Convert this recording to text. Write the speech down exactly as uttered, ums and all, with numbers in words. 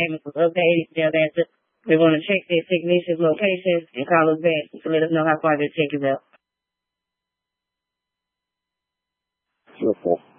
payment was updated. They'll answer. We're going to check their technician's location and call us back to let us know how far their check is out. Okay.